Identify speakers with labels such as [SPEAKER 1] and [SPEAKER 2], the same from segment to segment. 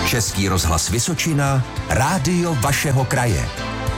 [SPEAKER 1] Český rozhlas Vysočina, rádio vašeho kraje.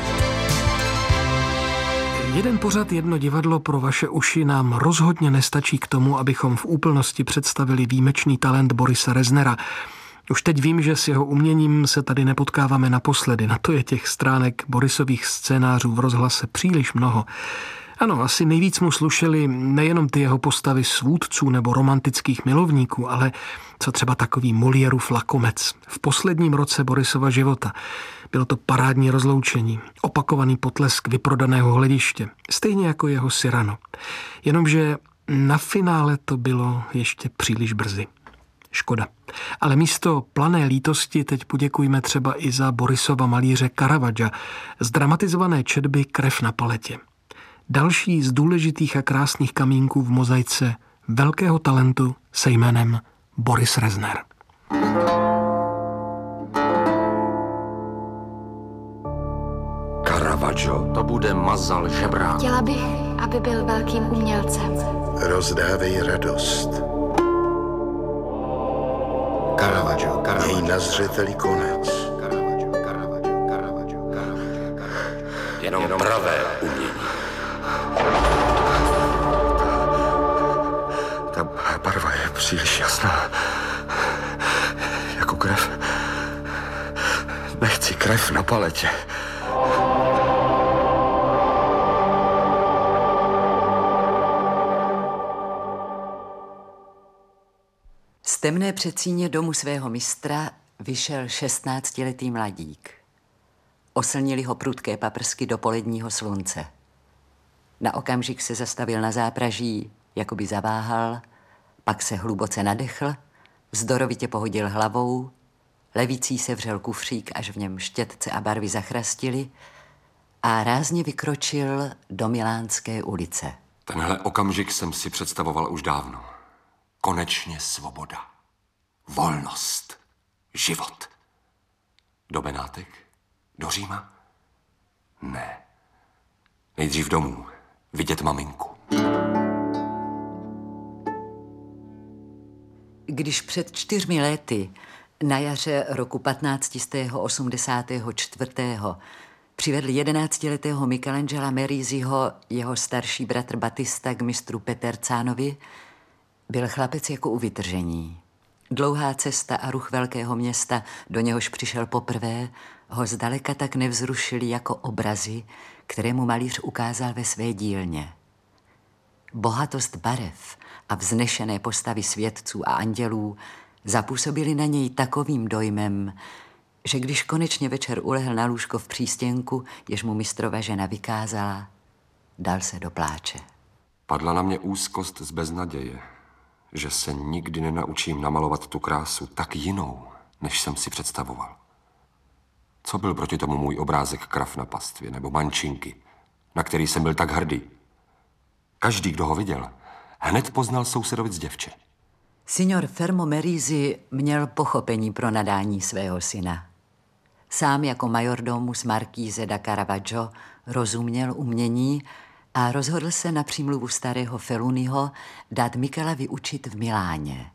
[SPEAKER 2] Jeden pořad, jedno divadlo pro vaše uši nám rozhodně nestačí k tomu, abychom v úplnosti představili výjimečný talent Borise Reznera. Už teď vím, že s jeho uměním se tady nepotkáváme naposledy. Na to je těch stránek Borisových scénářů v rozhlase příliš mnoho. Ano, asi nejvíc mu slušely nejenom ty jeho postavy svůdců nebo romantických milovníků, ale co třeba takový Moliérův Lakomec v posledním roce Borisova života. Bylo to parádní rozloučení, opakovaný potlesk vyprodaného hlediště, stejně jako jeho Cyrano. Jenomže na finále to bylo ještě příliš brzy. Škoda. Ale místo plané lítosti teď poděkujme třeba i za Borisova malíře Caravaggia z dramatizované četby Krev na paletě. Další z důležitých a krásných kamínků v mozaice velkého talentu se jménem Boris Rezner.
[SPEAKER 3] Caravaggio, to bude mazal žebrák.
[SPEAKER 4] Chtěla bych, aby byl velkým umělcem.
[SPEAKER 5] Rozdávej radost.
[SPEAKER 3] Caravaggio.
[SPEAKER 5] Měj na zřeteli konec.
[SPEAKER 3] Jenom pravé umění.
[SPEAKER 5] Ta barva je příliš jasná. Jako krev. Nechci krev na paletě.
[SPEAKER 6] Z temné předsíně domu svého mistra vyšel 16letý mladík. Oslnili ho prudké paprsky do poledního slunce. Na okamžik se zastavil na zápraží, jako by zaváhal, pak se hluboce nadechl, vzdorovitě pohodil hlavou, levicí se vřel kufřík, až v něm štětce a barvy zachrastily, a rázně vykročil do Milánské ulice.
[SPEAKER 3] Tenhle okamžik jsem si představoval už dávno. Konečně svoboda. Volnost. Život. Do Benátek? Do Říma? Ne. Nejdřív domů. Vidět maminku.
[SPEAKER 6] Když před 4 lety, na jaře roku 1584. přivedl 11letého Michelangela Merisiho jeho starší bratr Batista k mistru Peterzanovi, byl chlapec jako u vytržení. Dlouhá cesta a ruch velkého města, do něhož přišel poprvé, ho zdaleka tak nevzrušili jako obrazy, které mu malíř ukázal ve své dílně. Bohatost barev a vznešené postavy světců a andělů zapůsobily na něj takovým dojmem, že když konečně večer ulehl na lůžko v přístěnku, jež mu mistrova žena vykázala, dal se do pláče.
[SPEAKER 3] Padla na mě úzkost z beznaděje, že se nikdy nenaučím namalovat tu krásu tak jinou, než jsem si představoval. Co byl proti tomu můj obrázek Krav na pastvě nebo Mančinky, na který jsem byl tak hrdý? Každý, kdo ho viděl, hned poznal sousedovic děvče.
[SPEAKER 6] Signor Fermo Merisi měl pochopení pro nadání svého syna. Sám jako majordomus markíze da Caravaggio rozuměl umění a rozhodl se na přímluvu starého Feluniho dát Michela vyučit v Miláně.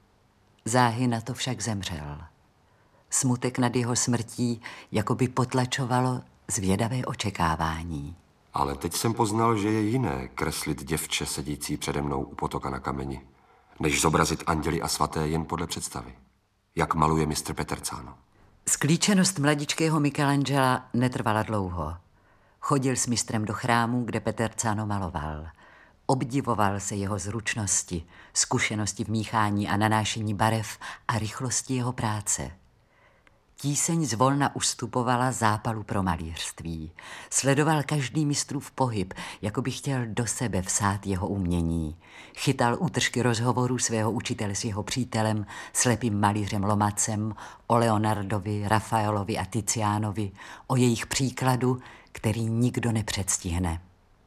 [SPEAKER 6] Záhy na to však zemřel. Smutek nad jeho smrtí jakoby potlačovalo zvědavé očekávání.
[SPEAKER 3] Ale teď jsem poznal, že je jiné kreslit děvče sedící přede mnou u potoka na kameni, než zobrazit anděly a svaté jen podle představy, jak maluje mistr Peterzano.
[SPEAKER 6] Sklíčenost mladičkého Michelangela netrvala dlouho. Chodil s mistrem do chrámu, kde Peterzano maloval. Obdivoval se jeho zručnosti, zkušenosti v míchání a nanášení barev a rychlosti jeho práce. Tíseň zvolna ustupovala zápalu pro malířství. Sledoval každý mistrův pohyb, jako by chtěl do sebe vsát jeho umění. Chytal útržky rozhovorů svého učitele s jeho přítelem, slepým malířem Lomacem, o Leonardovi, Rafaelovi a Tizianovi, o jejich příkladu, který nikdo nepředstihne.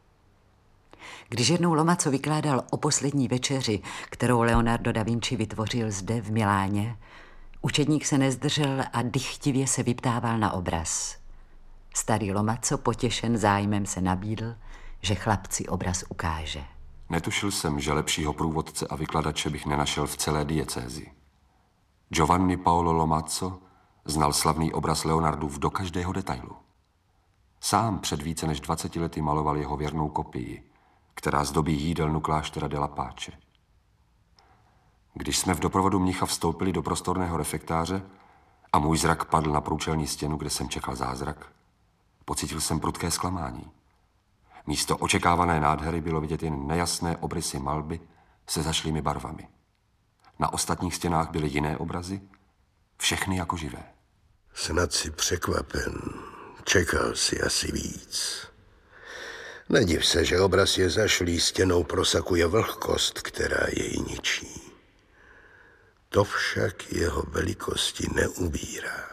[SPEAKER 6] Když jednou Lomaco vykládal o poslední večeři, kterou Leonardo da Vinci vytvořil zde v Miláně, učedník se nezdržel a dychtivě se vyptával na obraz. Starý Lomaco potěšen zájmem se nabídl, že chlapci obraz ukáže.
[SPEAKER 3] Netušil jsem, že lepšího průvodce a vykladače bych nenašel v celé diecézi. Giovanni Paolo Lomazzo Znal slavný obraz Leonardův do každého detailu. Sám před více než 20 lety maloval jeho věrnou kopii, která zdobí jídelnu kláštera de la Pace. Když jsme v doprovodu mnicha vstoupili do prostorného refektáře a můj zrak padl na průčelní stěnu, kde jsem čekal zázrak, pocítil jsem prudké zklamání. Místo očekávané nádhery bylo vidět jen nejasné obrysy malby se zašlými barvami. Na ostatních stěnách byly jiné obrazy, všechny jako živé.
[SPEAKER 5] Snad si překvapen. Čekal si asi víc. Nediv se, že obraz je zašlý stěnou prosakuje vlhkost, která jej ničí. To však jeho velikosti neubírá.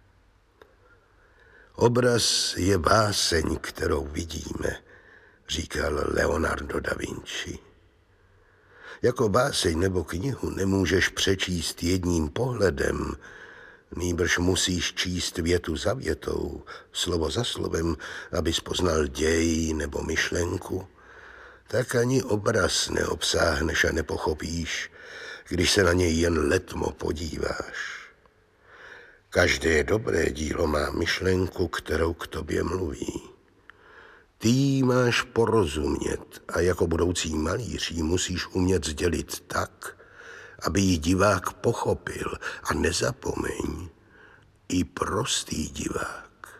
[SPEAKER 5] Obraz je báseň, kterou vidíme, říkal Leonardo da Vinci. Jako báseň nebo knihu nemůžeš přečíst jedním pohledem, nýbrž musíš číst větu za větou, slovo za slovem, abys poznal děj nebo myšlenku. Tak ani obraz neobsáhneš a nepochopíš, když se na něj jen letmo podíváš. Každé dobré dílo má myšlenku, kterou k tobě mluví. Ty jí máš porozumět a jako budoucí malíř ji musíš umět sdělit tak, aby ji divák pochopil. A nezapomeň, i prostý divák.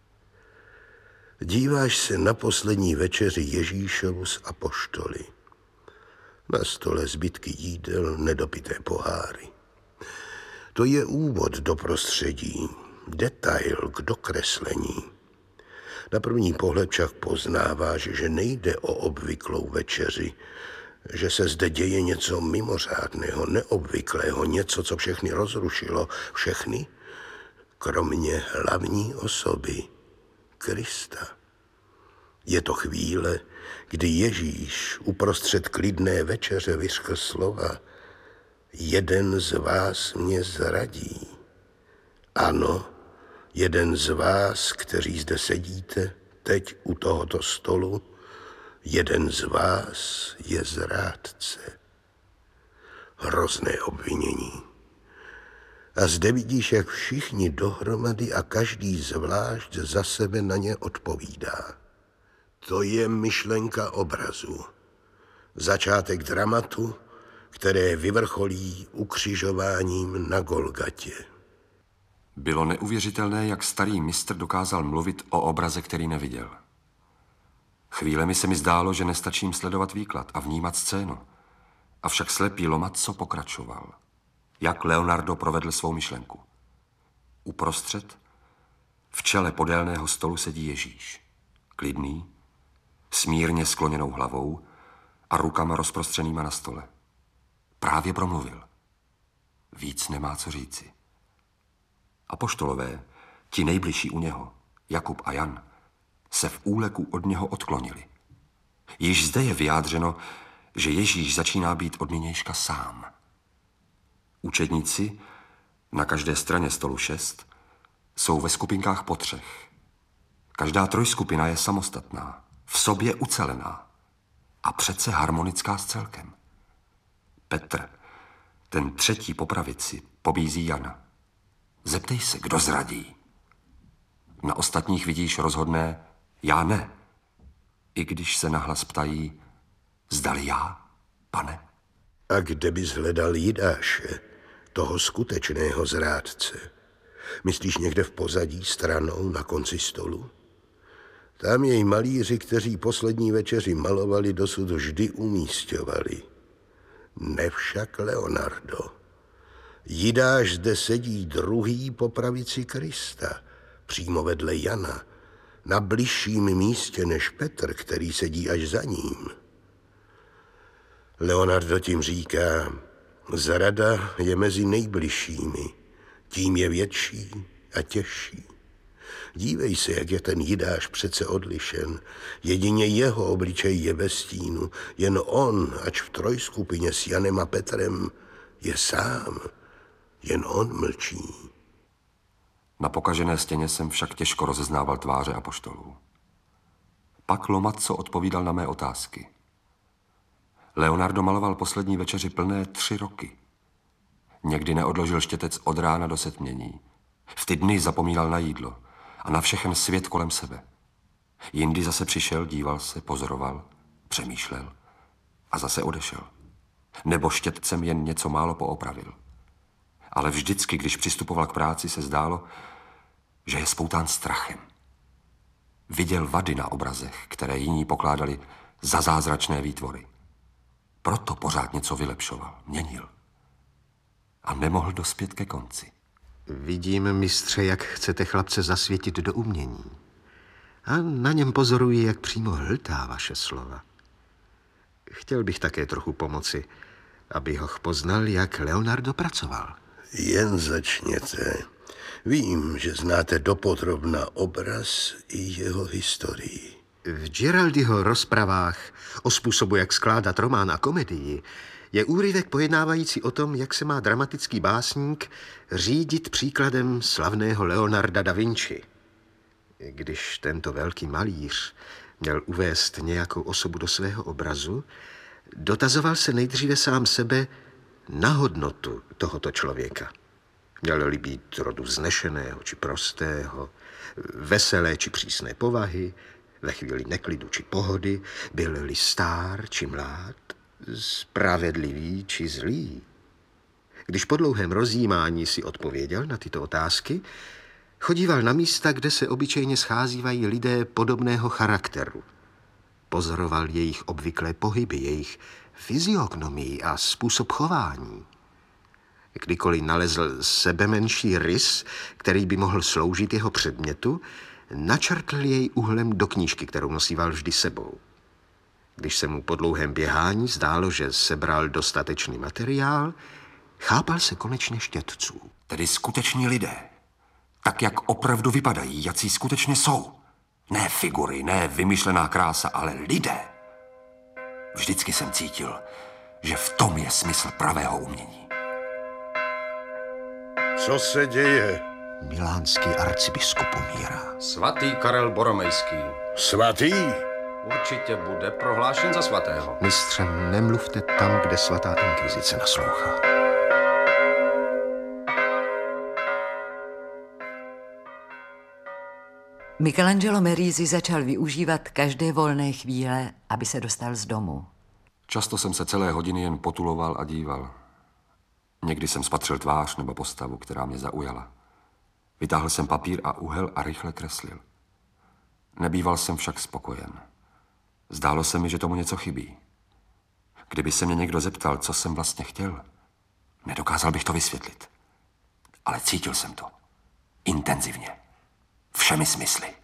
[SPEAKER 5] Díváš se na poslední večeři Ježíšovu s apoštoly. Na stole zbytky jídel, nedopité poháry. To je úvod do prostředí, detail k dokreslení. Na první pohled však poznáváš, že nejde o obvyklou večeři, že se zde děje něco mimořádného, neobvyklého, něco, co všechny rozrušilo, všechny, kromě hlavní osoby, Krista. Je to chvíle, kdy Ježíš uprostřed klidné večeře vyřkl slova: jeden z vás mě zradí. Ano, jeden z vás, kteří zde sedíte, teď u tohoto stolu, jeden z vás je zrádce. Hrozné obvinění. A zde vidíš, jak všichni dohromady a každý zvlášť za sebe na ně odpovídá. To je myšlenka obrazu. Začátek dramatu, které vyvrcholí ukřižováním na Golgatě.
[SPEAKER 3] Bylo neuvěřitelné, jak starý mistr dokázal mluvit o obraze, který neviděl. Chvílemi se mi zdálo, že nestačím sledovat výklad a vnímat scénu. Avšak slepý Lomazzo pokračoval. Jak Leonardo provedl svou myšlenku. Uprostřed, v čele podélného stolu sedí Ježíš. Klidný, smírně skloněnou hlavou a rukama rozprostřenýma na stole. Právě promluvil. Víc nemá co říci. Apoštolové, ti nejbližší u něho, Jakub a Jan, se v úleku od něho odklonili. Již zde je vyjádřeno, že Ježíš začíná být od nynějška sám. Učedníci, na každé straně stolu 6, jsou ve skupinkách po 3. Každá trojskupina je samostatná, v sobě ucelená a přece harmonická s celkem. Petr, ten třetí po pravici, pobízí Jana. Zeptej se, kdo zradí. Na ostatních vidíš rozhodné já ne. I když se nahlas ptají, zdali já, pane.
[SPEAKER 5] A kde bys hledal Jidáše, toho skutečného zrádce? Myslíš někde v pozadí, stranou, na konci stolu? Tam jej malíři, kteří poslední večeři malovali, dosud vždy umísťovali. Ne však Leonardo. Jidáš zde sedí druhý po pravici Krista, přímo vedle Jana, na bližším místě než Petr, který sedí až za ním. Leonardo tím říká, zrada je mezi nejbližšími, tím je větší a těžší. Dívej se, jak je ten Jidáš přece odlišen. Jedině jeho obličej je ve stínu, jen on, ač v trojskupině s Janem a Petrem, je sám. Jen on mlčí.
[SPEAKER 3] Na pokažené stěně jsem však těžko rozeznával tváře apoštolů. Pak Lomazzo odpovídal na mé otázky. Leonardo maloval poslední večeři plné 3 roky. Někdy neodložil štětec od rána do setmění. V ty dny zapomínal na jídlo a na všechen svět kolem sebe. Jindy zase přišel, díval se, pozoroval, přemýšlel a zase odešel. Nebo štětcem jen něco málo poopravil. Ale vždycky, když přistupoval k práci, se zdálo, že je spoután strachem. Viděl vady na obrazech, které jiní pokládali za zázračné výtvory. Proto pořád něco vylepšoval, měnil. A nemohl dospět ke konci.
[SPEAKER 7] Vidím, mistře, jak chcete chlapce zasvětit do umění. A na něm pozoruji, jak přímo hltá vaše slova. Chtěl bych také trochu pomoci, aby ho poznal, jak Leonardo pracoval.
[SPEAKER 5] Jen začněte. Vím, že znáte dopodrobna obraz i jeho historii.
[SPEAKER 7] V Giraldiho rozpravách o způsobu, jak skládat román a komedii, je úryvek pojednávající o tom, jak se má dramatický básník řídit příkladem slavného Leonarda da Vinci. Když tento velký malíř měl uvést nějakou osobu do svého obrazu, dotazoval se nejdříve sám sebe na hodnotu tohoto člověka. Měl-li být rodu vznešeného či prostého, veselé či přísné povahy, ve chvíli neklidu či pohody, byl-li stár či mlád, spravedlivý či zlý. Když po dlouhém rozjímání si odpověděl na tyto otázky, chodíval na místa, kde se obyčejně scházívají lidé podobného charakteru. Pozoroval jejich obvyklé pohyby, jejich fyziognomii a způsob chování. Kdykoliv nalezl sebemenší rys, který by mohl sloužit jeho předmětu, načrtl jej úhlem do knížky, kterou nosíval vždy sebou. Když se mu po dlouhém běhání zdálo, že sebral dostatečný materiál, chápal se konečně štětců.
[SPEAKER 3] Tedy skuteční lidé. Tak, jak opravdu vypadají, jací skutečně jsou. Ne figury, ne vymyšlená krása, ale lidé. Vždycky jsem cítil, že v tom je smysl pravého umění.
[SPEAKER 5] Co se děje?
[SPEAKER 7] Milánský arcibiskup umírá.
[SPEAKER 8] Svatý Karel Boromejský.
[SPEAKER 5] Svatý?
[SPEAKER 8] Určitě bude prohlášen za svatého.
[SPEAKER 7] Mistře, nemluvte tam, kde svatá inkvizice naslouchá.
[SPEAKER 6] Michelangelo Merisi začal využívat každé volné chvíle, aby se dostal z domu.
[SPEAKER 3] Často jsem se celé hodiny jen potuloval a díval. Někdy jsem spatřil tvář nebo postavu, která mě zaujala. Vytáhl jsem papír a úhel a rychle kreslil. Nebýval jsem však spokojen. Zdálo se mi, že tomu něco chybí. Kdyby se mě někdo zeptal, co jsem vlastně chtěl, nedokázal bych to vysvětlit. Ale cítil jsem to. Intenzivně. Všemi smysly.